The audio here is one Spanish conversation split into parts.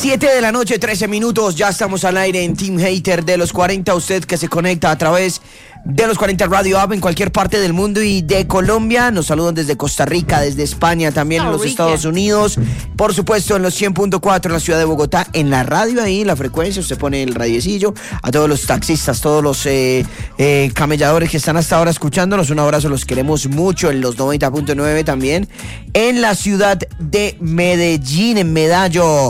7 de la noche, 13 minutos, ya estamos al aire en Team Hater de los 40, usted que se conecta a través de los 40 Radio App en cualquier parte del mundo y de Colombia, nos saludan desde Costa Rica, desde España, también en los Estados Unidos, por supuesto en los 100.4 en la ciudad de Bogotá, en la radio ahí, la frecuencia, usted pone el radiecillo, a todos los taxistas, todos los camelladores que están hasta ahora escuchándonos, un abrazo, los queremos mucho, en los 90.9 también, en la ciudad de Medellín, en Medallo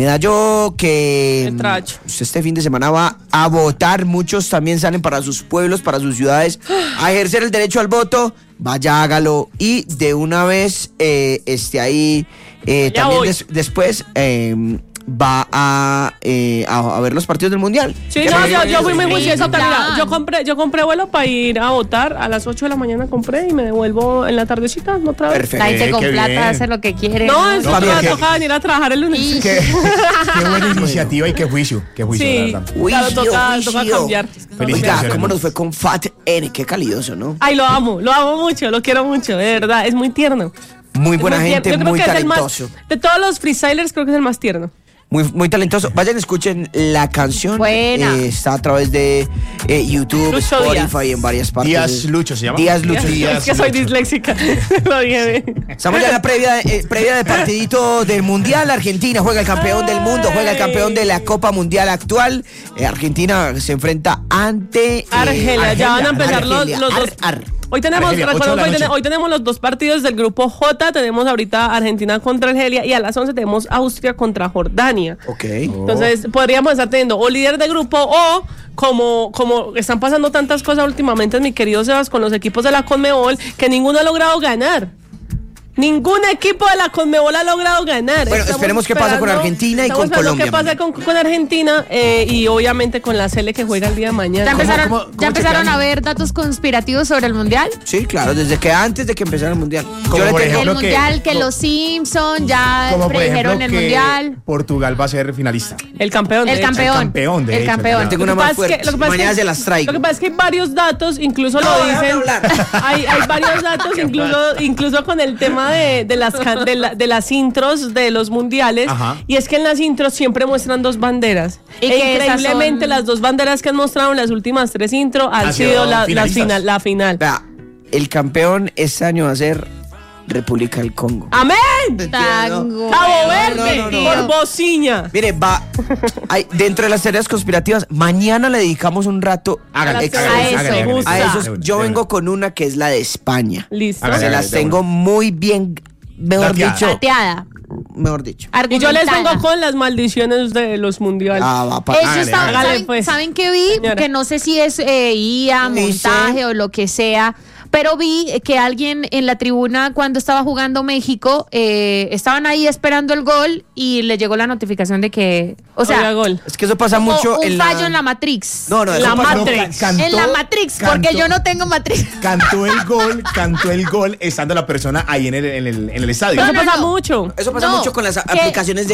que este fin de semana va a votar, muchos también salen para sus pueblos, para sus ciudades a ejercer el derecho al voto, vaya hágalo y de una vez esté ahí, también después va a ver los partidos del Mundial. Sí, yo fui muy juiciosa. Yo compré vuelo para ir a votar a las 8 de la mañana, compré y me devuelvo en la tardecita, otra vez. Perfecto. La gente con plata hace lo que quiere. No, es que toca venir a trabajar el lunes. Qué buena iniciativa y qué juicio, sí, la verdad. Claro, toca cambiar. Oiga, ¿cómo nos fue con Fat N? Qué calidoso, ¿no? Ay, lo amo mucho, lo quiero mucho, de verdad, es muy tierno. Muy buena gente, yo creo muy que talentoso. Es el más, de todos los freestylers, creo que es el más tierno. Muy talentoso. Vayan, escuchen la canción. Buena. Está a través de YouTube, Lucho Spotify, Díaz. En varias partes. Díaz Lucho se llama. Díaz Lucho. Es que soy disléxica. Lo dije. Estamos ya en la previa de partidito del Mundial. Argentina juega el campeón del mundo, juega el campeón de la Copa Mundial actual. Argentina se enfrenta ante Argelia. Ya van a empezar los dos. Hoy tenemos, Argelia, hoy tenemos los dos partidos del grupo J. Tenemos ahorita Argentina contra Argelia y a las 11 tenemos Austria contra Jordania. Ok. Entonces podríamos estar teniendo o líder de grupo o como están pasando tantas cosas últimamente, mi querido Sebas, con los equipos de la Conmebol, que ninguno ha logrado ganar. Ningún equipo de la Conmebol ha logrado ganar. Bueno, esperemos qué pasa con Argentina y con Colombia. Qué pasa con Argentina y obviamente con la Sele que juega el día de mañana. ¿Ya empezaron a ver datos conspirativos sobre el Mundial? Sí, claro, desde que antes de que empezara el Mundial. El Mundial, que los Simpsons ya predijeron el Mundial. Portugal va a ser finalista. El campeón. El campeón. Tengo una más fuerte. Mañana se las traigo. Lo que pasa es que hay varios datos, incluso lo dicen. Hay varios datos, incluso con el tema de las intros de los mundiales. Ajá. Y es que en las intros siempre muestran dos banderas. Y que increíblemente las dos banderas que han mostrado en las últimas 3 intros han sido la final. Vea, el campeón este año va a ser República del Congo. ¡Amén! Tango. Cabo Verde, por bociña. Mire, dentro de las teorías conspirativas, mañana le dedicamos un rato a eso. Yo vengo con una que es la de España. Listo. Se las tengo muy bien, mejor dicho. Pateada. Mejor dicho. Y yo les vengo con las maldiciones de los mundiales. ¿Saben qué vi? Señora. Que no sé si es IA, montaje o lo que sea. Pero vi que alguien en la tribuna cuando estaba jugando México estaban ahí esperando el gol y le llegó la notificación de que, o sea, gol. Es que eso pasa mucho un fallo en la Matrix. No, la Matrix. En la Matrix, porque yo no tengo Matrix. Cantó el gol estando la persona ahí en el estadio. Eso pasa mucho. Eso pasa mucho con las aplicaciones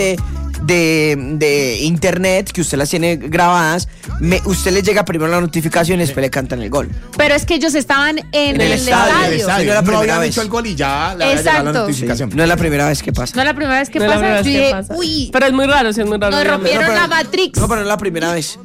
de internet que usted las tiene grabadas. Usted le llega primero la notificación y después le cantan el gol. Pero es que ellos estaban en el estadio. No es la primera vez. Hecho el gol y ya le llegado la notificación. Sí, no es la primera vez que pasa. No es la primera vez que pasa. Uy. Pero es muy raro, sí, es muy raro. Nos rompieron la Matrix. No, pero no es la primera vez.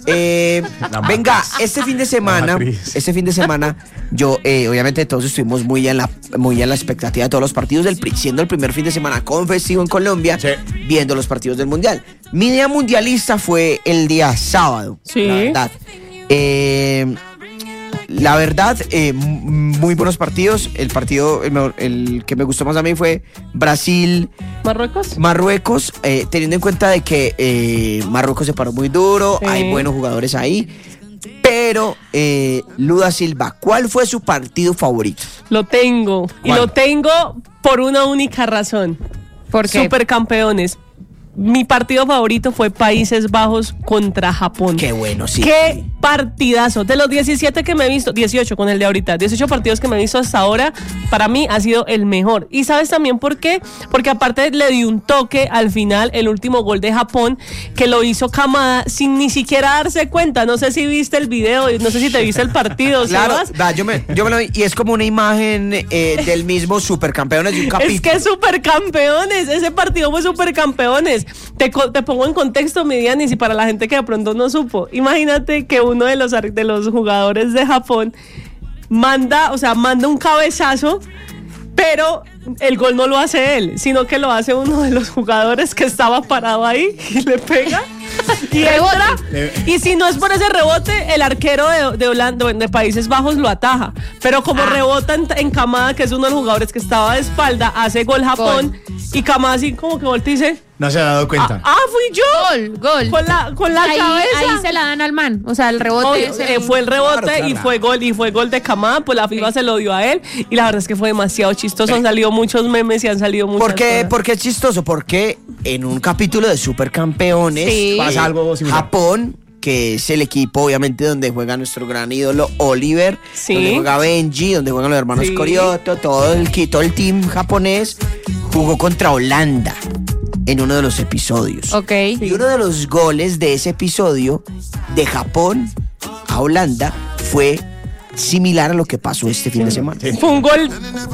Venga, este fin de semana, yo, obviamente todos estuvimos muy en la expectativa de todos los partidos, siendo el primer fin de semana con festivo en Colombia, sí, viendo los partidos del Mundial. Mi día mundialista fue el día sábado, sí, la verdad, muy buenos partidos. El que me gustó más a mí fue Marruecos, teniendo en cuenta de que Marruecos se paró muy duro, sí, hay buenos jugadores ahí. Pero, Luda Silva, ¿cuál fue su partido favorito? Lo tengo. ¿Cuál? Y lo tengo por una única razón. ¿Por qué? Supercampeones. Mi partido favorito fue Países Bajos contra Japón. Qué bueno, sí. Qué partidazo. De los 17 que me he visto, 18 con el de ahorita, 18 partidos que me he visto hasta ahora, para mí ha sido el mejor. ¿Y sabes también por qué? Porque aparte le dio un toque al final, el último gol de Japón, que lo hizo Kamada sin ni siquiera darse cuenta. No sé si viste el video, no sé si te viste el partido. Claro, yo me lo vi, y es como una imagen del mismo Supercampeones de un capítulo. Es que Supercampeones, ese partido fue Supercampeones. te pongo en contexto, mi Dianis, y para la gente que de pronto no supo. Imagínate que uno de los jugadores de Japón manda un cabezazo, pero el gol no lo hace él, sino que lo hace uno de los jugadores que estaba parado ahí y le pega y entra. Y si no es por ese rebote, el arquero de Holanda, de Países Bajos, lo ataja. Pero como rebota en Kamada, que es uno de los jugadores que estaba de espalda, hace gol Japón. Y Kamada así como que voltea y dice... No se ha dado cuenta. Fui yo. Gol. Con la cabeza. Ahí se la dan al man. O sea, el rebote. Fue el rebote, claro. Y fue gol de Kamada. Pues la FIFA se lo dio a él. Y la verdad es que fue demasiado chistoso. Han salido muchos memes y han salido muchas cosas. ¿Por qué es chistoso? Porque en un capítulo de Supercampeones pasa algo similar. Japón, que es el equipo obviamente donde juega nuestro gran ídolo Oliver, donde juega Benji, donde juegan los hermanos Koryoto, todo el team japonés jugó contra Holanda en uno de los episodios. Y uno de los goles de ese episodio de Japón a Holanda fue similar a lo que pasó este fin de semana. Fue un gol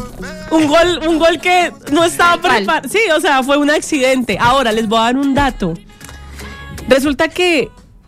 que no estaba preparado. Sí, o sea, fue un accidente. Ahora les voy a dar un dato. Resulta que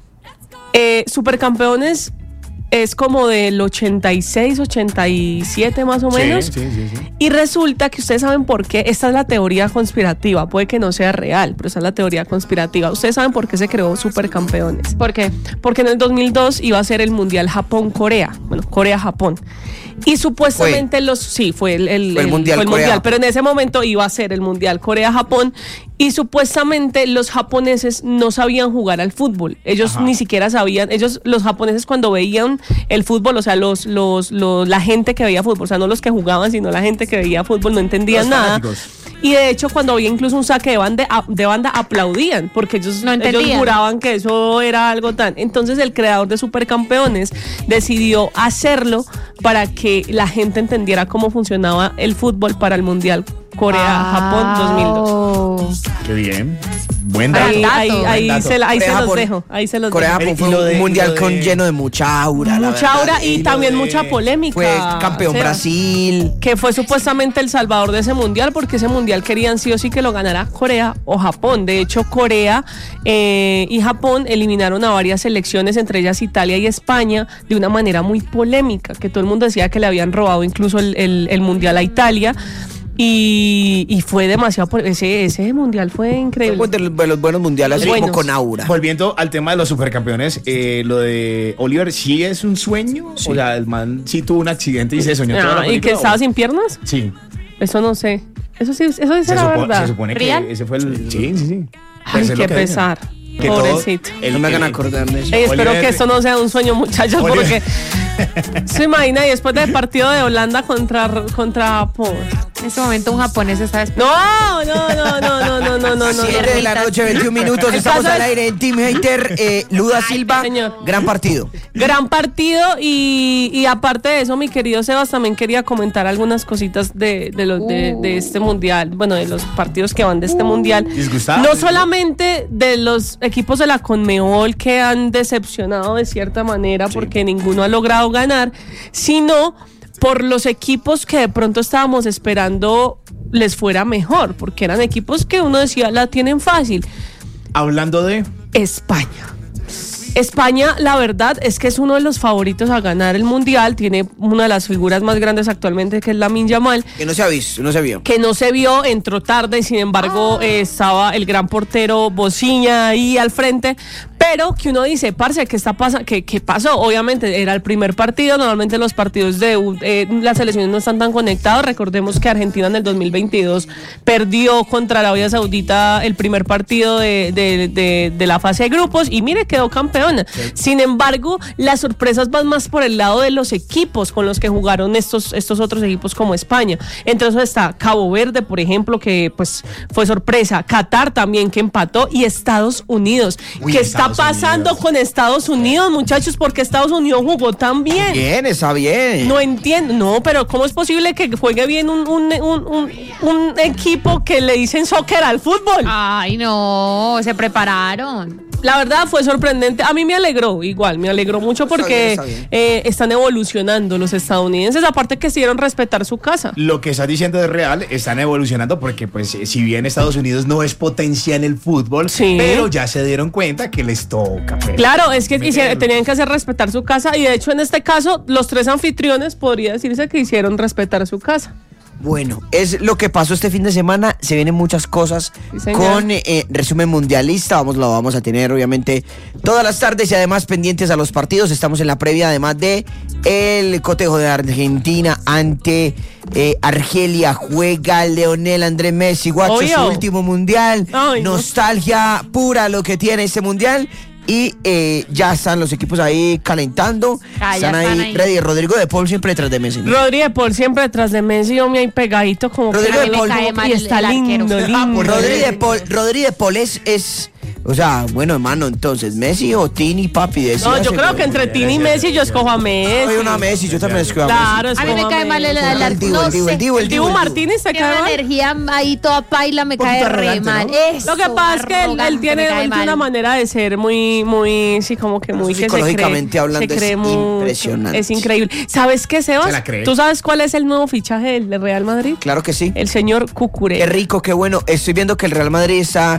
Supercampeones es como del 86, 87 más o menos. Sí. Y resulta que ustedes saben por qué. Esta es la teoría conspirativa. Puede que no sea real, pero esta es la teoría conspirativa. Ustedes saben por qué se creó Supercampeones. ¿Por qué? Porque en el 2002 iba a ser el Mundial Japón-Corea. Bueno, Corea-Japón. Y supuestamente fue el mundial, pero en ese momento iba a ser el Mundial Corea-Japón. Y supuestamente los japoneses no sabían jugar al fútbol. Ellos ni siquiera sabían. Los japoneses, cuando veían el fútbol, o sea, la gente que veía fútbol, o sea, no los que jugaban, sino la gente que veía fútbol, no entendían nada. Y de hecho, cuando había incluso un saque de banda, aplaudían, porque ellos juraban que eso era algo tan... Entonces el creador de Supercampeones decidió hacerlo para que la gente entendiera cómo funcionaba el fútbol para el Mundial Corea-Japón 2002. Qué bien. Buen dato. Ahí se los dejo. Corea-Japón fue un mundial lleno de mucha aura. Mucha aura y también mucha polémica. Fue campeón Brasil. Que fue supuestamente el salvador de ese mundial, porque ese mundial querían sí o sí que lo ganara Corea o Japón. De hecho, Corea y Japón eliminaron a varias selecciones, entre ellas Italia y España, de una manera muy polémica, que todo el mundo decía que le habían robado incluso el mundial a Italia. Y fue demasiado. Ese mundial fue increíble. Fue de los buenos mundiales, como con aura. Volviendo al tema de los Supercampeones, lo de Oliver, ¿sí es un sueño? Sí. O sea, el man sí tuvo un accidente y se soñó toda la película. ¿Y que estaba sin piernas? Sí. Eso no sé. Eso es la verdad. Se supone que ese fue el... Sí. Ay, qué pesar. Pobrecito. No me hagan acordar de eso. Espero que esto no sea un sueño, muchachos, porque se imagina, y después del partido de Holanda contra Japón. En ese momento un japonés está esperando. No. 7 de la noche, 21 minutos. Estamos al aire en Team Hater. Luda Silva, señor. Gran partido. Y aparte de eso, mi querido Sebas, también quería comentar algunas cositas de este mundial. Bueno, de los partidos que van de este mundial. No solamente de los equipos de la Conmebol que han decepcionado de cierta manera porque ninguno ha logrado ganar, sino por los equipos que de pronto estábamos esperando les fuera mejor, porque eran equipos que uno decía la tienen fácil. Hablando de España, la verdad es que es uno de los favoritos a ganar el mundial. Tiene una de las figuras más grandes actualmente, que es Lamine Yamal. Que no se ha visto, no se vio. Que no se vio, entró tarde, sin embargo, estaba el gran portero Bociña ahí al frente. Pero que uno dice, parce, ¿qué está pasando? ¿Qué pasó? Obviamente era el primer partido. Normalmente los partidos las selecciones no están tan conectados. Recordemos que Argentina en el 2022 perdió contra Arabia Saudita el primer partido de la fase de grupos y mire, quedó campeona. Sin embargo, las sorpresas van más por el lado de los equipos con los que jugaron estos otros equipos como España. Entre esos está Cabo Verde, por ejemplo, que pues fue sorpresa. Qatar también, que empató, y Estados Unidos. ¿Qué está pasando con Estados Unidos, muchachos? Porque Estados Unidos jugó tan bien. Bien, está bien. No entiendo. No, pero ¿cómo es posible que juegue bien un equipo que le dicen soccer al fútbol? Ay, no, se prepararon. la verdad fue sorprendente. A mí me alegró mucho porque están evolucionando los estadounidenses, aparte que hicieron respetar su casa. Lo que estás diciendo es real, están evolucionando porque pues si bien Estados Unidos no es potencia en el fútbol, pero ya se dieron cuenta que les toca. Claro, es que tenían que hacer respetar su casa y de hecho en este caso los 3 anfitriones podría decirse que hicieron respetar su casa. Bueno, es lo que pasó este fin de semana. Se vienen muchas cosas con resumen mundialista. Lo vamos a tener obviamente todas las tardes y además pendientes a los partidos. Estamos en la previa además de el cotejo de Argentina ante Argelia. Juega Lionel Andrés Messi, guacho, su último mundial. Nostalgia pura lo que tiene este mundial. Y ya están los equipos ahí calentando. Están ahí ready. Rodrigo de Paul siempre detrás de Messi, ¿no? Rodrigo de Paul siempre detrás de Messi. Yo me ahí pegadito como Rodrigo que de Paul y está lindo. Rodrigo de Paul es o sea, bueno, hermano, entonces, ¿Messi o Tini, papi? No, yo creo que entre Tini y Messi yo escojo a Messi. Soy una Messi, yo también escojo a Messi. Claro, a mí me cae mal el Dibu Martínez, ¿te cae mal? energía ahí toda paila, me cae re mal. Lo que pasa es que él tiene una manera de ser muy, sí, como que muy... Psicológicamente hablando, es impresionante. Es increíble. ¿Sabes qué, Sebas? ¿Tú sabes cuál es el nuevo fichaje del Real Madrid? Claro que sí. El señor Cucurella. Qué rico, qué bueno. Estoy viendo que el Real Madrid está...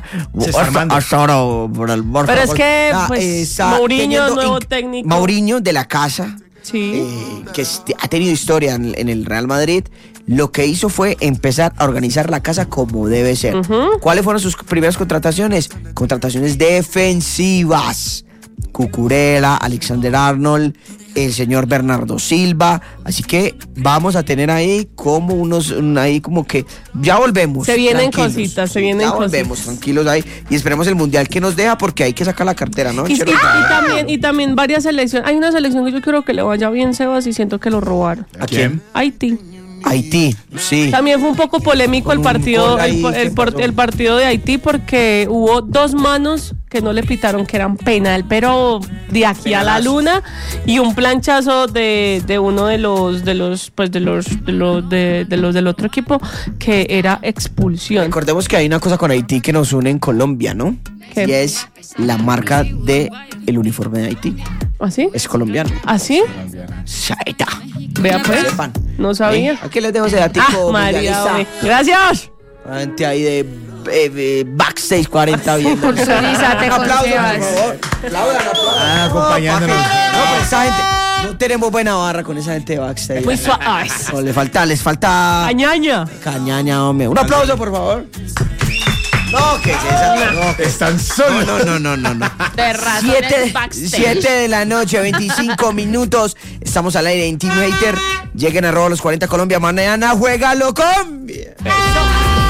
Pero es que pues, Mourinho, nuevo técnico. Mourinho de la casa, sí. Que ha tenido historia en el Real Madrid, lo que hizo fue empezar a organizar la casa como debe ser. ¿Cuáles fueron sus primeras contrataciones? Contrataciones defensivas. Cucurella, Alexander-Arnold, el señor Bernardo Silva, así que vamos a tener ahí como como que ya volvemos. Se vienen cositas, volvemos tranquilos ahí y esperemos el mundial que nos deja porque hay que sacar la cartera, ¿no? Y también varias selecciones. Hay una selección que yo creo que le vaya bien, Sebas, y siento que lo robaron. ¿A quién? Haití, sí. También fue un poco polémico el partido de Haití porque hubo 2 manos que no le pitaron que eran penal, pero de aquí a la luna, y un planchazo de uno de los del otro equipo que era expulsión. Recordemos que hay una cosa con Haití que nos une en Colombia, ¿no? ¿Qué? Y es la marca de el uniforme de Haití. ¿Ah, sí? Es colombiano. ¿Ah, sí? Saeta. Vea pues, no sabía. Aquí les dejo ese datico. María, gracias. Gente ahí de Backstage 40 viendo. Solízate con aplausos, Sebas. por favor. Aplaudan. Acompañándonos. No, esa gente, no tenemos buena barra con esa gente de Backstage. Muy suave. No, les falta cañaña, hombre. Un aplauso, por favor. No, que es esa. No, están solos. No. De razones Backstage. 7 de la noche, 25 minutos. Estamos al aire en Team Hater. Lleguen a @los 40 Colombia. Mañana juega Colombia.